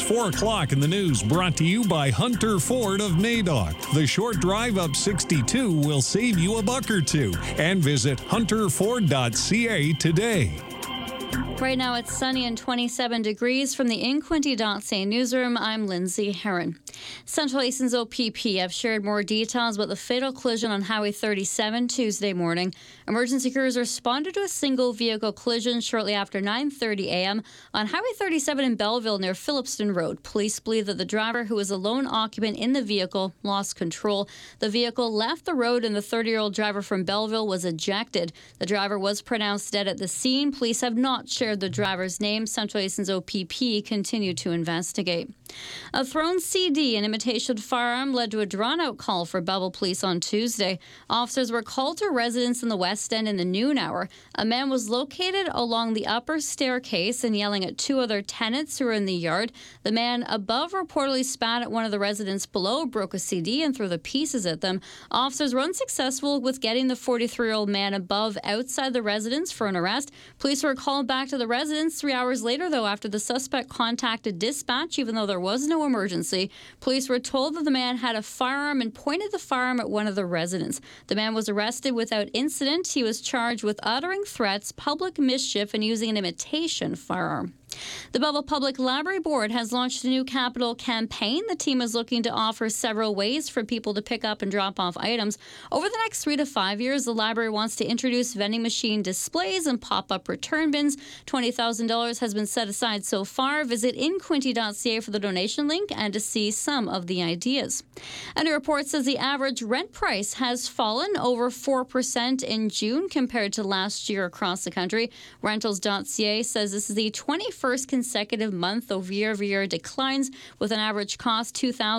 4 o'clock in the news, brought to you by Hunter Ford of Madoc. The short drive up 62 will save you a buck or two. And visit hunterford.ca today. Right now it's sunny and 27 degrees. From the InQuinty.ca newsroom, I'm Lindsay Herron. Central Hastings OPP have shared more details about the fatal collision on Highway 37 Tuesday morning. Emergency crews responded to a single vehicle collision shortly after 9:30 a.m. on Highway 37 in Belleville near Phillipston Road. Police believe that the driver, who was a lone occupant in the vehicle, lost control. The vehicle left the road and the 30-year-old driver from Belleville was ejected. The driver was pronounced dead at the scene. Police have not shared the driver's name. Central Hastings OPP continue to investigate. A thrown CD and imitation firearm led to a drawn-out call for Belleville police on Tuesday. Officers were called to residents in the West End in the noon hour. A man was located along the upper staircase and yelling at two other tenants who were in the yard. The man above reportedly spat at one of the residents below, broke a CD, and threw the pieces at them. Officers were unsuccessful with getting the 43-year-old man above outside the residence for an arrest. Police were called back to the residence 3 hours later, though, after the suspect contacted dispatch, even though there was no emergency. Police were told that the man had a firearm and pointed the firearm at one of the residents. The man was arrested without incident. He was charged with uttering threats, public mischief, and using an imitation firearm. The Belleville Public Library Board has launched a new capital campaign. The team is looking to offer several ways for people to pick up and drop off items. Over the next 3 to 5 years, the library wants to introduce vending machine displays and pop-up return bins. $20,000 has been set aside so far. Visit InQuinty.ca for the donation link and to see some of the ideas. A new report says the average rent price has fallen over 4% in June compared to last year across the country. Rentals.ca says this is the 21st consecutive month of year-over-year declines, with an average cost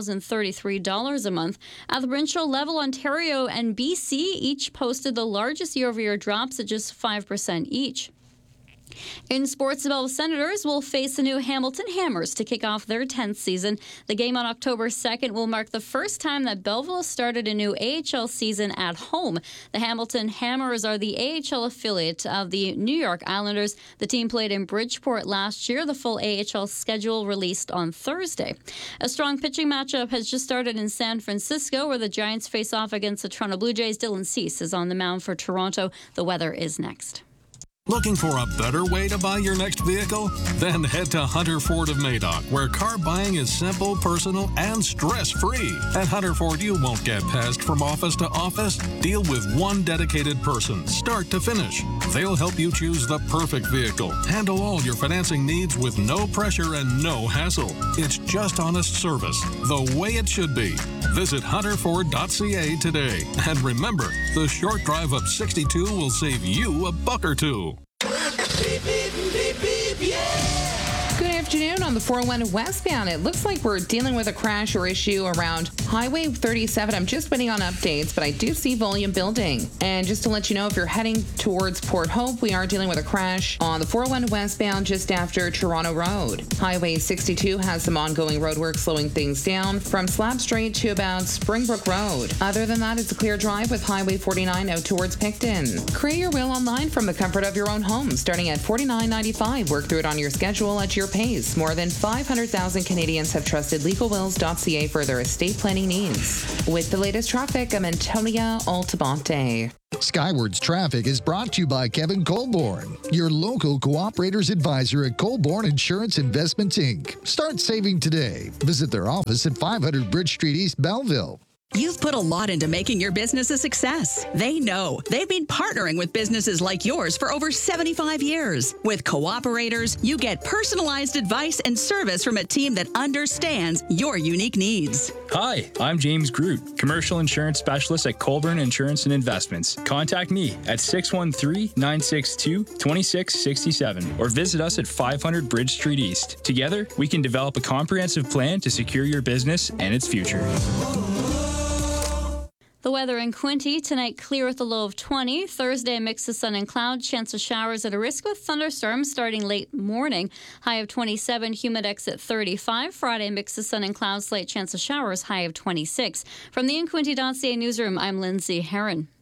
$2,033 a month. At the provincial level, Ontario and BC each posted the largest year-over-year drops at just 5% each. In sports, the Belleville Senators will face the new Hamilton Hammers to kick off their 10th season. The game on October 2nd will mark the first time that Belleville started a new AHL season at home. The Hamilton Hammers are the AHL affiliate of the New York Islanders. The team played in Bridgeport last year. The full AHL schedule released on Thursday. A strong pitching matchup has just started in San Francisco, where the Giants face off against the Toronto Blue Jays. Dylan Cease is on the mound for Toronto. The weather is next. Looking for a better way to buy your next vehicle? Then head to Hunter Ford of Madoc, where car buying is simple, personal, and stress-free. At Hunter Ford, you won't get passed from office to office. Deal with one dedicated person, start to finish. They'll help you choose the perfect vehicle. Handle all your financing needs with no pressure and no hassle. It's just honest service, the way it should be. Visit hunterford.ca today. And remember, the short drive up 62 will save you a buck or two. Beep, beep, beep, beep, yeah. Good afternoon. On the 401 westbound, it looks like we're dealing with a crash or issue around Highway 37. I'm just waiting on updates, but I do see volume building. And just to let you know, if you're heading towards Port Hope, we are dealing with a crash on the 401 westbound just after Toronto Road. Highway 62 has some ongoing roadwork slowing things down from Slab Street to about Springbrook Road. Other than that, it's a clear drive with Highway 49 out towards Picton. Create your will online from the comfort of your own home, starting at $49.95. Work through it on your schedule at your pace. More than 500,000 Canadians have trusted LegalWills.ca for their estate planning needs. With the latest traffic, I'm Antonia Altamonte. Skywards Traffic is brought to you by Kevin Colborne, your local cooperators advisor at Colborne Insurance Investments, Inc. Start saving today. Visit their office at 500 Bridge Street, East Belleville. You've put a lot into making your business a success. They know. They've been partnering with businesses like yours for over 75 years. With Cooperators, you get personalized advice and service from a team that understands your unique needs. Hi, I'm James Groot, Commercial Insurance Specialist at Colborne Insurance and Investments. Contact me at 613-962-2667 or visit us at 500 Bridge Street East. Together, we can develop a comprehensive plan to secure your business and its future. The weather in Quinte tonight, clear with a low of 20. Thursday, a mix of sun and cloud, chance of showers at a risk with thunderstorms starting late morning. High of 27, humidex at 35. Friday, mix of sun and cloud, slight chance of showers, high of 26. From the InQuinty.ca newsroom, I'm Lindsay Herron.